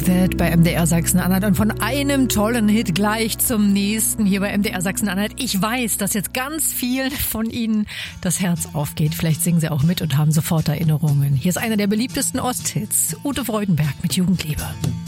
That bei MDR Sachsen-Anhalt und von einem tollen Hit gleich zum nächsten hier bei MDR Sachsen-Anhalt. Ich weiß, dass jetzt ganz vielen von Ihnen das Herz aufgeht. Vielleicht singen Sie auch mit und haben sofort Erinnerungen. Hier ist einer der beliebtesten Osthits. Ute Freudenberg mit Jugendliebe.